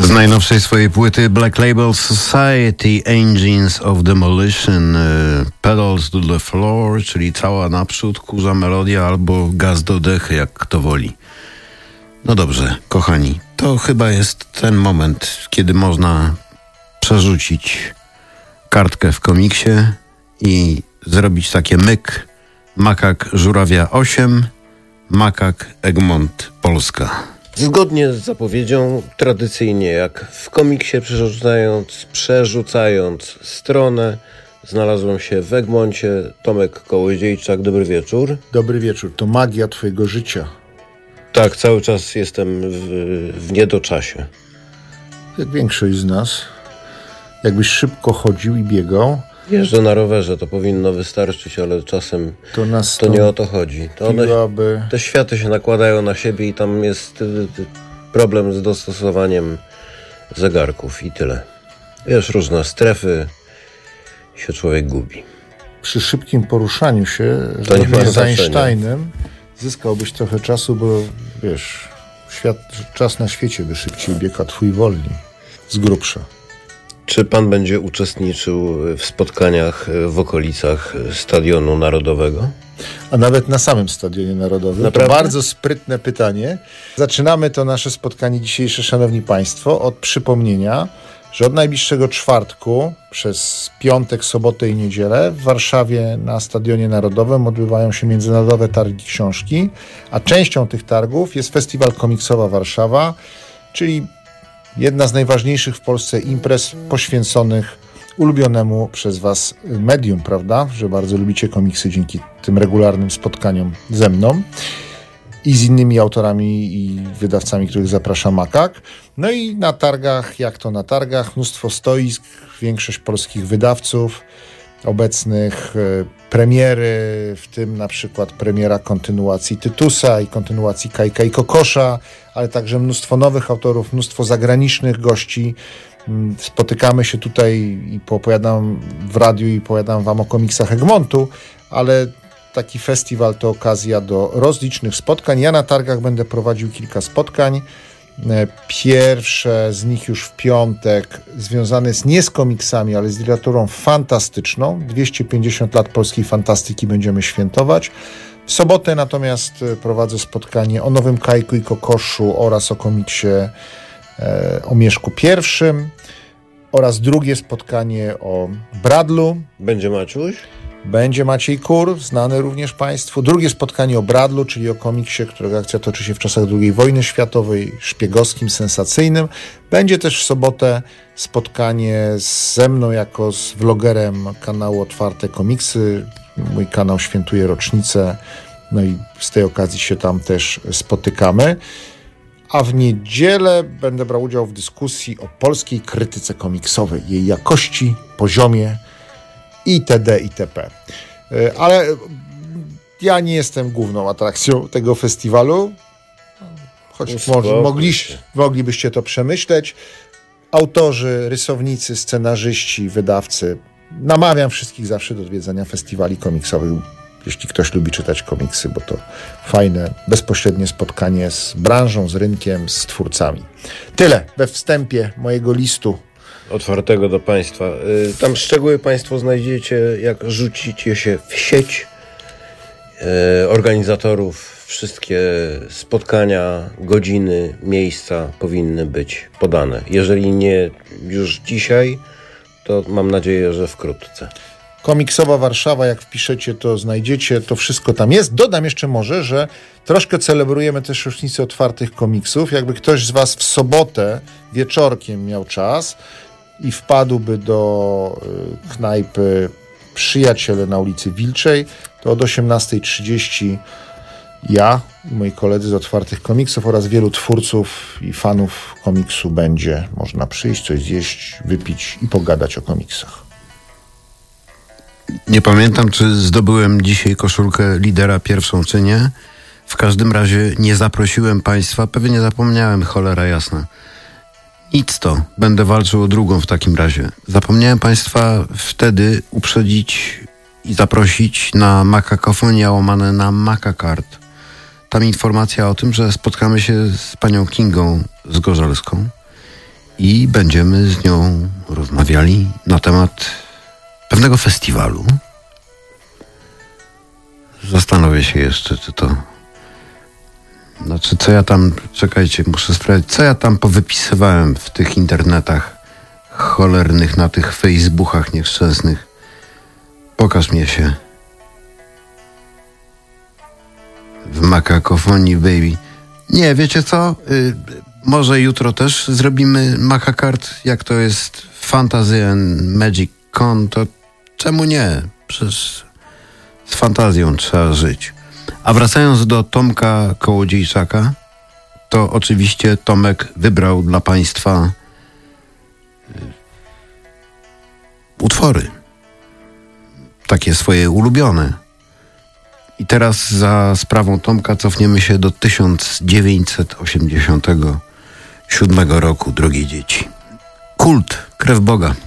Z najnowszej swojej płyty Black Label Society, Engines of Demolition, Pedals to the Floor, czyli cała naprzód, kurza melodia albo gaz do dechy, jak kto woli. No dobrze, kochani, to chyba jest ten moment, kiedy można przerzucić kartkę w komiksie i zrobić takie myk. Makak Żurawia 8, Makak Egmont Polska. Zgodnie z zapowiedzią, tradycyjnie jak w komiksie przerzucając stronę, znalazłem się w Egmoncie. Tomek Kołodziejczak, dobry wieczór. Dobry wieczór, to magia twojego życia. Tak, cały czas jestem w niedoczasie. Jak większość z nas, jakbyś szybko chodził i biegał. Jeżdżę na rowerze, to powinno wystarczyć, ale czasem to nie o to chodzi. Te światy się nakładają na siebie i tam jest problem z dostosowaniem zegarków i tyle. Wiesz, różne strefy, się człowiek gubi. Przy szybkim poruszaniu się z Einsteinem zyskałbyś trochę czasu, bo wiesz, czas na świecie by szybciej biegł, a twój wolniej, z grubsza. Czy pan będzie uczestniczył w spotkaniach w okolicach Stadionu Narodowego? A nawet na samym Stadionie Narodowym. Naprawdę? To bardzo sprytne pytanie. Zaczynamy to nasze spotkanie dzisiejsze, szanowni państwo, od przypomnienia, że od najbliższego czwartku przez piątek, sobotę i niedzielę w Warszawie na Stadionie Narodowym odbywają się międzynarodowe targi książki, a częścią tych targów jest Festiwal Komiksowa Warszawa, czyli jedna z najważniejszych w Polsce imprez poświęconych ulubionemu przez was medium, prawda? Że bardzo lubicie komiksy dzięki tym regularnym spotkaniom ze mną i z innymi autorami i wydawcami, których zaprasza Makak. No i na targach, jak to na targach, mnóstwo stoisk, większość polskich wydawców obecnych, premiery, w tym na przykład premiera kontynuacji Tytusa i kontynuacji Kajka i Kokosza, ale także mnóstwo nowych autorów, mnóstwo zagranicznych gości. Spotykamy się tutaj i poopowiadam w radiu i opowiadam wam o komiksach Egmontu, ale taki festiwal to okazja do rozlicznych spotkań. Ja na targach będę prowadził kilka spotkań. Pierwsze z nich już w piątek związane jest nie z komiksami, ale z literaturą fantastyczną. 250 lat polskiej fantastyki będziemy świętować. W sobotę natomiast prowadzę spotkanie o nowym Kajku i Kokoszu oraz o komiksie o Mieszku I oraz drugie spotkanie o Bradlu. Będzie Maciuś? Będzie Maciej Kur, znany również państwu. Drugie spotkanie o Bradlu, czyli o komiksie, którego akcja toczy się w czasach II wojny światowej, szpiegowskim, sensacyjnym. Będzie też w sobotę spotkanie ze mną jako z vlogerem kanału Otwarte Komiksy. Mój kanał świętuje rocznicę, no i z tej okazji się tam też spotykamy. A w niedzielę będę brał udział w dyskusji o polskiej krytyce komiksowej, jej jakości, poziomie itd. itp. Ale ja nie jestem główną atrakcją tego festiwalu, choć moglibyście to przemyśleć. Autorzy, rysownicy, scenarzyści, wydawcy. Namawiam wszystkich zawsze do odwiedzania festiwali komiksowych, jeśli ktoś lubi czytać komiksy, bo to fajne, bezpośrednie spotkanie z branżą, z rynkiem, z twórcami. Tyle we wstępie mojego listu otwartego do państwa. Tam szczegóły państwo znajdziecie, jak rzucicie się w sieć organizatorów. Wszystkie spotkania, godziny, miejsca powinny być podane. Jeżeli nie już dzisiaj, to mam nadzieję, że wkrótce. Komiksowa Warszawa, jak wpiszecie, to znajdziecie, to wszystko tam jest. Dodam jeszcze może, że troszkę celebrujemy też rocznicę otwartych komiksów. Jakby ktoś z was w sobotę wieczorkiem miał czas i wpadłby do knajpy Przyjaciele na ulicy Wilczej, to od 18:30 ja i moi koledzy z Otwartych Komiksów oraz wielu twórców i fanów komiksu będzie można przyjść, coś zjeść, wypić i pogadać o komiksach. Nie pamiętam, czy zdobyłem dzisiaj koszulkę lidera pierwszą, czy nie. W każdym razie nie zaprosiłem państwa, pewnie zapomniałem, cholera jasna. Nic to, będę walczył o drugą w takim razie. Zapomniałem państwa wtedy uprzedzić i zaprosić na Makakofonia łamane na Makakart. Tam informacja o tym, że spotkamy się z panią Kingą Zgorzelską i będziemy z nią rozmawiali na temat pewnego festiwalu. Zastanowię się jeszcze, czy to... Znaczy, co ja tam... Czekajcie, muszę sprawdzić, co ja tam powypisywałem w tych internetach cholernych, na tych Facebookach nieszczęsnych. Pokaż mnie się. W makakofonii, baby. Nie, wiecie co? Może jutro też zrobimy Makakart, jak to jest Fantasy and Magic Con, to czemu nie? Przecież z fantazją trzeba żyć. A wracając do Tomka Kołodziejczaka, to oczywiście Tomek wybrał dla Państwa utwory. Takie swoje ulubione. I teraz za sprawą Tomka cofniemy się do 1987 roku, drogie dzieci. Kult, Krew Boga.